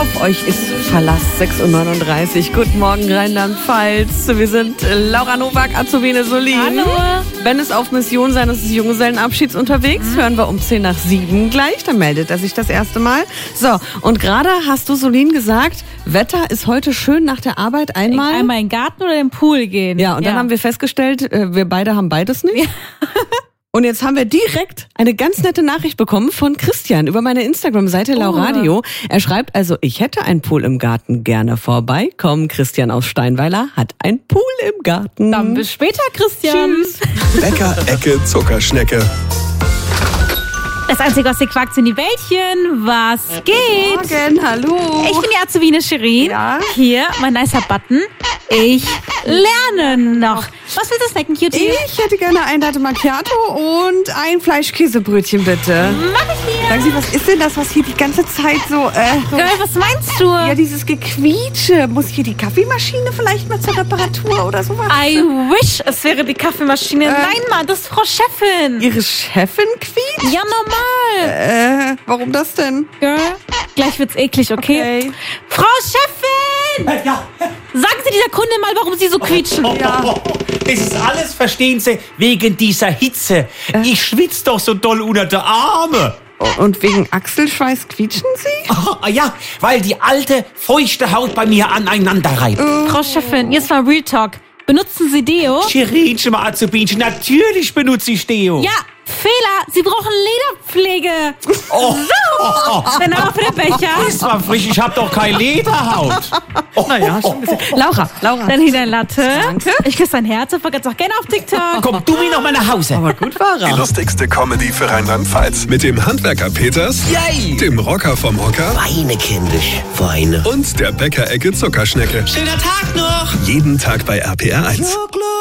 Auf euch ist Verlass, 6:39 Uhr. Guten Morgen, Rheinland-Pfalz. Wir sind Laura Nowak, Azubine Solin. Hallo. Ben ist auf Mission seines Junggesellenabschieds unterwegs. Hören wir um 6:10 gleich. Dann meldet er sich das erste Mal. So, und gerade hast du, Solin, gesagt, Wetter ist heute schön nach der Arbeit einmal in den Garten oder in den Pool gehen. Ja, und dann haben wir festgestellt, wir beide haben beides nicht. Ja. Und jetzt haben wir direkt eine ganz nette Nachricht bekommen von Christian über meine Instagram-Seite Lauradio. Er schreibt also, ich hätte einen Pool im Garten, gerne vorbeikommen. Christian aus Steinweiler hat einen Pool im Garten. Dann bis später, Christian. Tschüss. Bäcker-Ecke Zuckerschnecke. Das Einzige, was ihr quakt, sind die Bällchen. Was geht? Morgen, hallo. Ich bin die Azubine Shirin. Ja. Hier, mein nicer Button. Ich lerne noch. Was willst du snacken, Cutie? Ich hätte gerne ein Latte Macchiato und ein Fleischkäsebrötchen, bitte. Mach ich dir. Sagen Sie, was ist denn das, was hier die ganze Zeit so... Girl, was meinst du? Ja, dieses Gequietsche. Muss hier die Kaffeemaschine vielleicht mal zur Reparatur oder sowas? I wish, es wäre die Kaffeemaschine. Nein, Mann, das ist Frau Chefin. Ihre Chefin quietscht? Ja, normal. Warum das denn? Girl, gleich wird's eklig, okay? Frau Chefin! Ja. Sagen Sie dieser Kunde mal, warum Sie so quietschen. Das ist alles, verstehen Sie, wegen dieser Hitze. Ich schwitze doch so doll unter der Arme. Und wegen Achselschweiß quietschen Sie? Ja, weil die alte, feuchte Haut bei mir aneinander reibt. Frau Chefin, jetzt mal Real Talk. Benutzen Sie Deo? Shirinchen, mal Azubinchen, natürlich benutze ich Deo. Ja, Fehler. Sie brauchen Lederpflege. Oh. So, dann aber für den Becher. Ist mal frisch, ich hab doch keine Lederhaut. Naja, schon ein bisschen. Laura. Dann hier dein Latte. Danke. Ich küsse dein Herz und vergesst auch gerne auf TikTok. Komm, du mir noch mal nach Hause. Aber gut war Die er. lustigste Comedy für Rheinland-Pfalz. Mit dem Handwerker Peters, Yay! dem Rocker vom Hocker Weine, kindisch, Weine. und der Bäcker-Ecke Zuckerschnecke. Schöner Tag noch! Jeden Tag bei RPR 1.